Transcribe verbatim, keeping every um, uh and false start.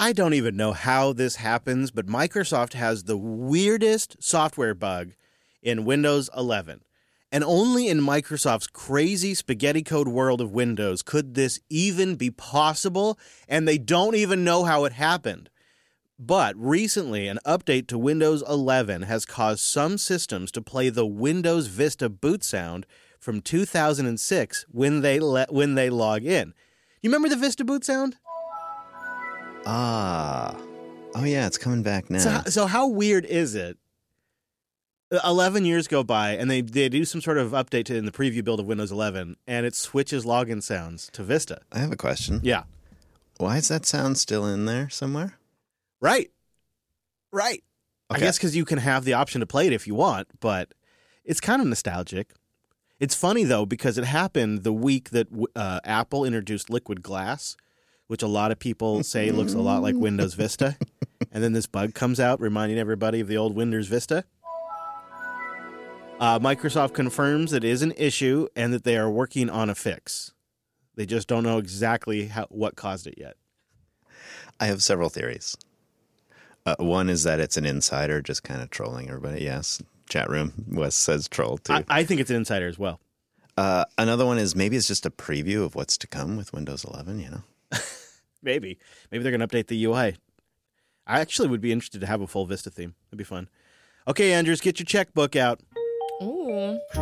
I don't even know how this happens, but Microsoft has the weirdest software bug in Windows eleven. And only in Microsoft's crazy spaghetti code world of Windows could this even be possible, and they don't even know how it happened. But recently, an update to Windows eleven has caused some systems to play the Windows Vista boot sound from two thousand six when they le- when they log in. You remember the Vista boot sound? Ah. Oh, yeah, it's coming back now. So, so how weird is it? eleven years go by, and they, they do some sort of update to, in the preview build of Windows eleven, and it switches login sounds to Vista. I have a question. Yeah. Why is that sound still in there somewhere? Right. Right. Okay. I guess because you can have the option to play it if you want, but it's kind of nostalgic. It's funny, though, because it happened the week that uh, Apple introduced Liquid Glass, which a lot of people say looks a lot like Windows Vista. And then this bug comes out reminding everybody of the old Windows Vista. Uh, Microsoft confirms that it is an issue and that they are working on a fix. They just don't know exactly how, what caused it yet. I have several theories. Uh, one is that it's an insider just kind of trolling everybody. Yes, chat room. Wes says troll, too. I, I think it's an insider as well. Uh, another one is maybe it's just a preview of what's to come with Windows eleven, you know? Maybe. Maybe they're going to update the U I. I actually would be interested to have a full Vista theme. It'd be fun. Okay, Andrews, get your checkbook out. Ooh.